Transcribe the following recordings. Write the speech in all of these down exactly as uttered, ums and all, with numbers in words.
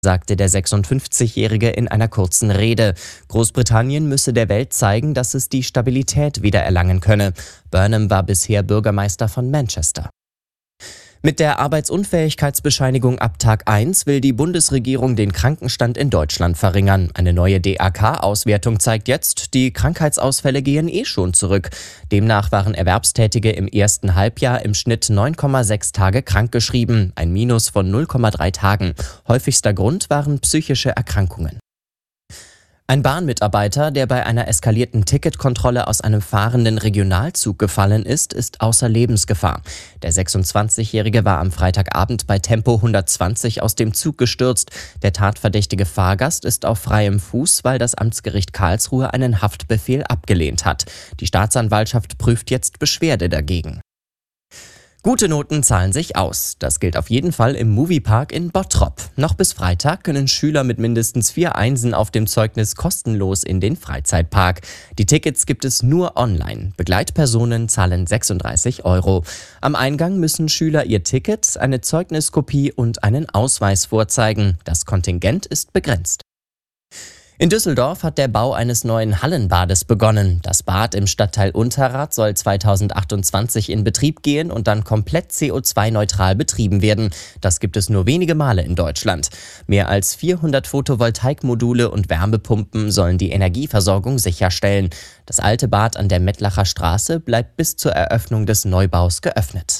sagte der sechsundfünfzigjährige in einer kurzen Rede. Großbritannien müsse der Welt zeigen, dass es die Stabilität wiedererlangen könne. Burnham war bisher Bürgermeister von Manchester. Mit der Arbeitsunfähigkeitsbescheinigung ab Tag eins will die Bundesregierung den Krankenstand in Deutschland verringern. Eine neue D A K-Auswertung zeigt jetzt, die Krankheitsausfälle gehen eh schon zurück. Demnach waren Erwerbstätige im ersten Halbjahr im Schnitt neun Komma sechs Tage krankgeschrieben, ein Minus von null Komma drei Tagen. Häufigster Grund waren psychische Erkrankungen. Ein Bahnmitarbeiter, der bei einer eskalierten Ticketkontrolle aus einem fahrenden Regionalzug gefallen ist, ist außer Lebensgefahr. Der sechsundzwanzigjährige war am Freitagabend bei Tempo hundertzwanzig aus dem Zug gestürzt. Der tatverdächtige Fahrgast ist auf freiem Fuß, weil das Amtsgericht Karlsruhe einen Haftbefehl abgelehnt hat. Die Staatsanwaltschaft prüft jetzt Beschwerde dagegen. Gute Noten zahlen sich aus. Das gilt auf jeden Fall im Moviepark in Bottrop. Noch bis Freitag können Schüler mit mindestens vier Einsen auf dem Zeugnis kostenlos in den Freizeitpark. Die Tickets gibt es nur online. Begleitpersonen zahlen sechsunddreißig Euro. Am Eingang müssen Schüler ihr Ticket, eine Zeugniskopie und einen Ausweis vorzeigen. Das Kontingent ist begrenzt. In Düsseldorf hat der Bau eines neuen Hallenbades begonnen. Das Bad im Stadtteil Unterrad soll zweitausendachtundzwanzig in Betrieb gehen und dann komplett C O zwei neutral betrieben werden. Das gibt es nur wenige Male in Deutschland. Mehr als vierhundert Photovoltaikmodule und Wärmepumpen sollen die Energieversorgung sicherstellen. Das alte Bad an der Mettlacher Straße bleibt bis zur Eröffnung des Neubaus geöffnet.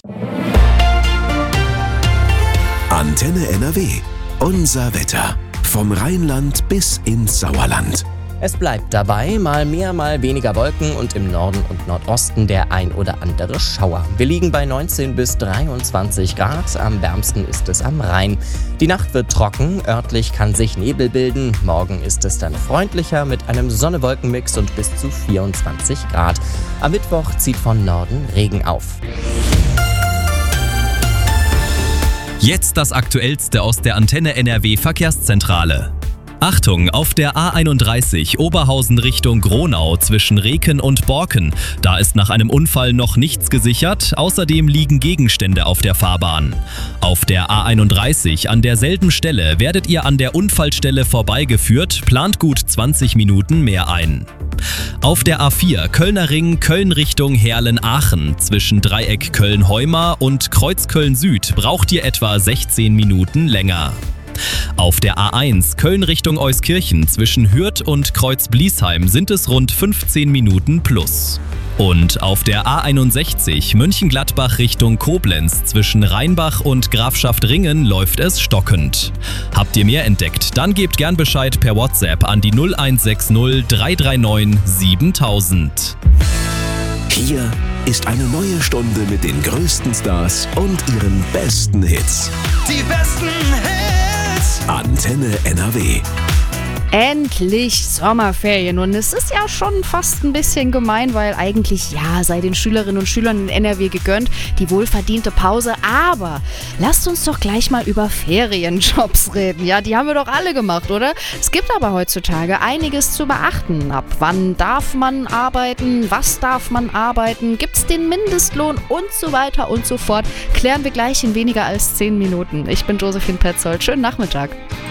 Antenne N R W. Unser Wetter. Vom Rheinland bis ins Sauerland. Es bleibt dabei, mal mehr, mal weniger Wolken und im Norden und Nordosten der ein oder andere Schauer. Wir liegen bei neunzehn bis dreiundzwanzig Grad, am wärmsten ist es am Rhein. Die Nacht wird trocken, örtlich kann sich Nebel bilden. Morgen ist es dann freundlicher mit einem Sonne-Wolken-Mix und bis zu vierundzwanzig Grad. Am Mittwoch zieht von Norden Regen auf. Jetzt das Aktuellste aus der Antenne N R W Verkehrszentrale. Achtung, auf der A einunddreißig Oberhausen Richtung Gronau zwischen Reken und Borken. Da ist nach einem Unfall noch nichts gesichert, außerdem liegen Gegenstände auf der Fahrbahn. Auf der A einunddreißig an derselben Stelle werdet ihr an der Unfallstelle vorbeigeführt, plant gut zwanzig Minuten mehr ein. Auf der A vier Kölner Ring Köln Richtung Herlen-Aachen zwischen Dreieck Köln-Heumar und Kreuz Köln-Süd braucht ihr etwa sechzehn Minuten länger. Auf der A eins Köln Richtung Euskirchen zwischen Hürth und Kreuz Bliesheim sind es rund fünfzehn Minuten plus. Und auf der A einundsechzig Mönchengladbach Richtung Koblenz zwischen Rheinbach und Grafschaft Ringen läuft es stockend. Habt ihr mehr entdeckt? Dann gebt gern Bescheid per WhatsApp an die null eins sechs null drei drei neun siebentausend. Hier ist eine neue Stunde mit den größten Stars und ihren besten Hits. Die besten Hits! Antenne N R W. Endlich Sommerferien und es ist ja schon fast ein bisschen gemein, weil eigentlich ja sei den Schülerinnen und Schülern in N R W gegönnt, die wohlverdiente Pause, aber lasst uns doch gleich mal über Ferienjobs reden, ja, die haben wir doch alle gemacht, oder? Es gibt aber heutzutage einiges zu beachten, ab wann darf man arbeiten, was darf man arbeiten, gibt's den Mindestlohn und so weiter und so fort, klären wir gleich in weniger als zehn Minuten. Ich bin Josephine Petzold, schönen Nachmittag.